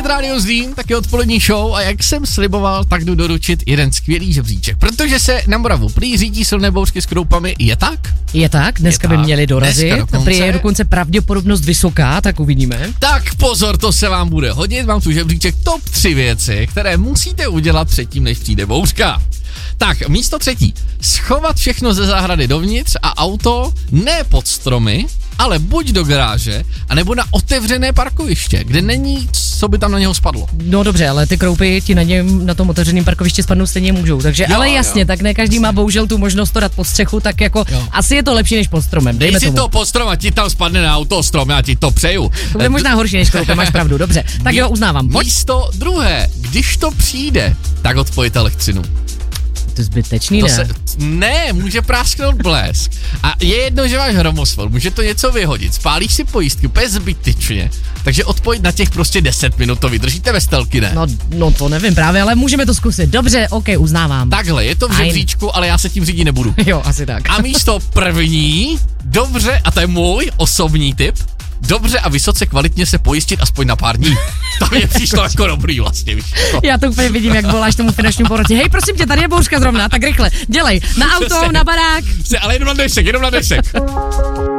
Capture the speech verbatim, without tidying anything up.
Rádio Zlín, taky odpolední show a jak jsem sliboval, tak jdu doručit jeden skvělý žebříček, protože se na Moravu prý řídí silné bouřky s kroupami, je tak? Je tak, dneska je by tak. měli dorazit, prý je dokonce pravděpodobnost vysoká, tak uvidíme. Tak pozor, to se vám bude hodit, mám tu žebříček top tři věci, které musíte udělat předtím, než přijde bouřka. Tak, místo třetí, schovat všechno ze zahrady dovnitř a auto ne pod stromy, ale buď do garáže, anebo na otevřené parkoviště, kde není, co by tam na něho spadlo. No dobře, ale ty kroupy ti na něm, na tom otevřeném parkovišti spadnout stejně můžou, takže jo, ale jasně, jo. Tak ne každý má bohužel tu možnost to dát pod střechu, tak jako jo. Asi je to lepší než pod stromem, dejme Dej si tomu. to pod strom a ti tam spadne na auto strom, já ti to přeju. To bude možná horší než kroupy, máš pravdu, dobře, tak jo, uznávám. Pojď. Místo druhé, když to přijde, tak odpojit elektřinu. To je zbytečný, to ne? Se, ne, může prásknout blesk. A je jedno, že máš hromosvod, může to něco vyhodit, spálíš si pojistky, úplně zbytečně. Takže odpojit na těch prostě deset minut, to vydržíte ve stelky, ne? No, no to nevím právě, ale můžeme to zkusit. Dobře, ok, uznávám. Takhle, je to v žebříčku, ale já se tím řídit nebudu. Jo, asi tak. A místo první, dobře, a to je můj osobní tip, dobře a vysoce kvalitně se pojistit aspoň na pár dní. To mě přišlo jako dobrý vlastně, víš. No. Já to úplně vidím, jak voláš tomu finančnímu porotě. Hej, prosím tě, tady je bouřka zrovna, tak rychle, dělej. Na auto, na barák. Ale jenom na dešek, jenom na dešek.